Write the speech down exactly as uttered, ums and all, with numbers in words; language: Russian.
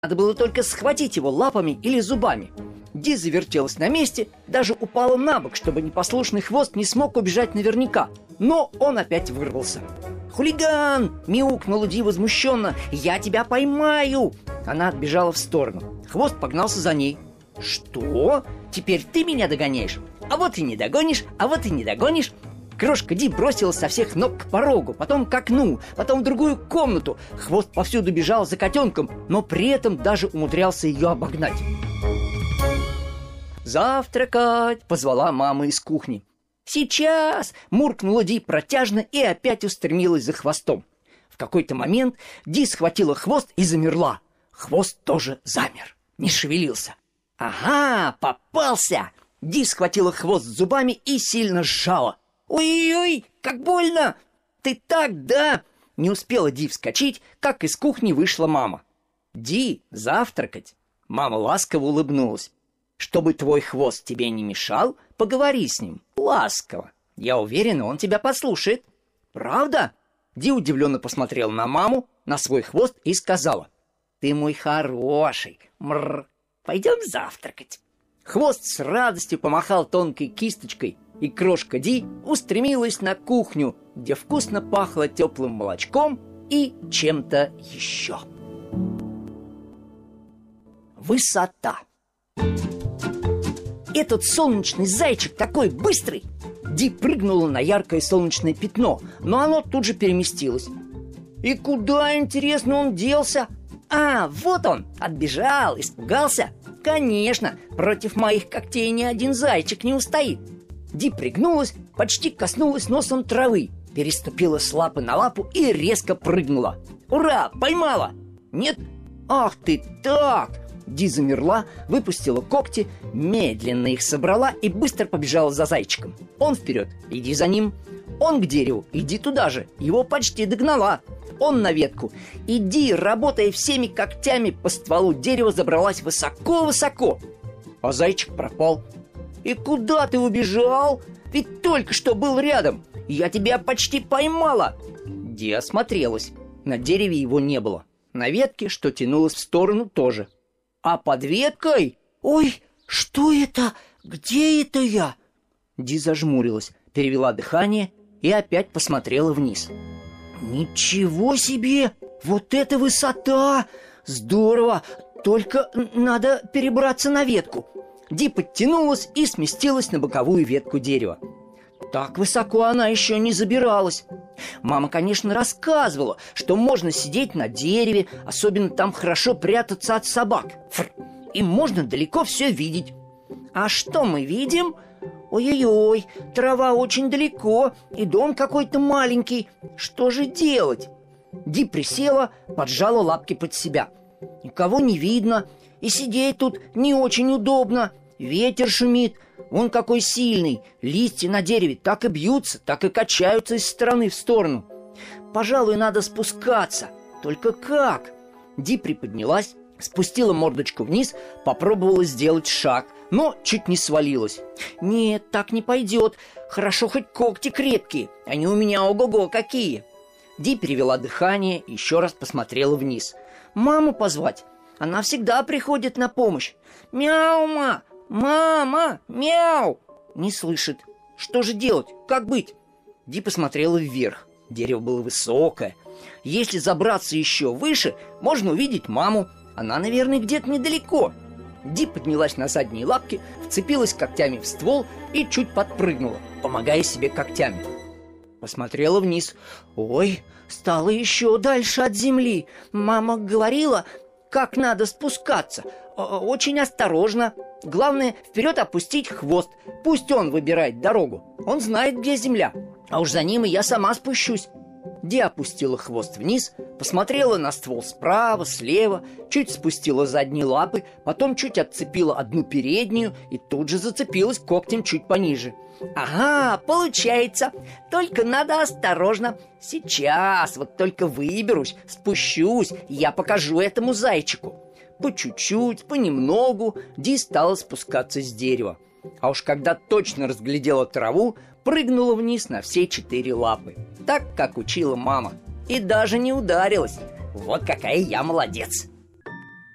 Надо было только схватить его лапами или зубами. Ди завертелась на месте, даже упала на бок, чтобы непослушный хвост не смог убежать наверняка. Но он опять вырвался. «Хулиган!» – мяукнула Ди возмущенно. «Я тебя поймаю!» Она отбежала в сторону. Хвост погнался за ней. «Что? Теперь ты меня догоняешь? А вот и не догонишь, а вот и не догонишь!» Крошка Ди бросилась со всех ног к порогу, потом к окну, потом в другую комнату. Хвост повсюду бежал за котенком, но при этом даже умудрялся ее обогнать. «Завтракать!» – позвала мама из кухни. «Сейчас!» – муркнула Ди протяжно и опять устремилась за хвостом. В какой-то момент Ди схватила хвост и замерла. Хвост тоже замер, не шевелился. «Ага, попался!» Ди схватила хвост зубами и сильно сжала. «Ой-ой-ой, как больно! Ты так, да?» Не успела Ди вскочить, как из кухни вышла мама. «Ди, завтракать!» Мама ласково улыбнулась. «Чтобы твой хвост тебе не мешал, поговори с ним, ласково. Я уверена, он тебя послушает». «Правда?» Ди удивленно посмотрела на маму, на свой хвост и сказала: «Ты мой хороший, мрр, пойдем завтракать». Хвост с радостью помахал тонкой кисточкой, и крошка Ди устремилась на кухню, где вкусно пахло теплым молочком и чем-то еще. Высота. Этот солнечный зайчик такой быстрый! Ди прыгнула на яркое солнечное пятно, но оно тут же переместилось. И куда, интересно, он делся? А, вот он, отбежал, испугался. Конечно, против моих когтей ни один зайчик не устоит. Ди пригнулась, почти коснулась носом травы, переступила с лапы на лапу и резко прыгнула. Ура, поймала! Нет? Ах ты так! Ди замерла, выпустила когти, медленно их собрала и быстро побежала за зайчиком. Он вперед, иди за ним. Он к дереву, иди туда же, его почти догнала. Он на ветку, иди, работая всеми когтями по стволу дерева, забралась высоко-высоко. А зайчик пропал. И куда ты убежал? Ведь только что был рядом. Я тебя почти поймала. Ди осмотрелась. На дереве его не было. На ветке, что тянулось в сторону, тоже. А под веткой... Ой, что это? Где это я? Ди зажмурилась, перевела дыхание и опять посмотрела вниз. Ничего себе! Вот это высота! Здорово! Только надо перебраться на ветку. Ди подтянулась и сместилась на боковую ветку дерева. Так высоко она еще не забиралась. Мама, конечно, рассказывала, что можно сидеть на дереве, особенно там хорошо прятаться от собак. Фр, и можно далеко все видеть. А что мы видим? Ой-ой-ой, трава очень далеко, и дом какой-то маленький. Что же делать? Ди присела, поджала лапки под себя. Никого не видно, и сидеть тут не очень удобно. Ветер шумит, он какой сильный. Листья на дереве так и бьются, так и качаются из стороны в сторону. Пожалуй, надо спускаться. Только как? Ди приподнялась, спустила мордочку вниз, попробовала сделать шаг, но чуть не свалилась. Нет, так не пойдет. Хорошо, хоть когти крепкие. Они у меня ого-го какие. Ди перевела дыхание, еще раз посмотрела вниз. Маму позвать? Она всегда приходит на помощь. Мяу-ма! «Мама! Мяу!» Не слышит. Что же делать? Как быть? Ди посмотрела вверх. Дерево было высокое. Если забраться еще выше, можно увидеть маму. Она, наверное, где-то недалеко. Ди поднялась на задние лапки, вцепилась когтями в ствол и чуть подпрыгнула, помогая себе когтями. Посмотрела вниз. Ой, стало еще дальше от земли. Мама говорила, как надо спускаться. Очень осторожно. Главное, вперед опустить хвост. Пусть он выбирает дорогу. Он знает, где земля. А уж за ним и я сама спущусь. Ди опустила хвост вниз, посмотрела на ствол справа, слева, чуть спустила задние лапы, потом чуть отцепила одну переднюю и тут же зацепилась когтем чуть пониже. Ага, получается. Только надо осторожно. Сейчас, вот только выберусь, спущусь, я покажу этому зайчику. По чуть-чуть, понемногу Ди стала спускаться с дерева. А уж когда точно разглядела траву, прыгнула вниз на все четыре лапы, так, как учила мама. И даже не ударилась. Вот какая я молодец.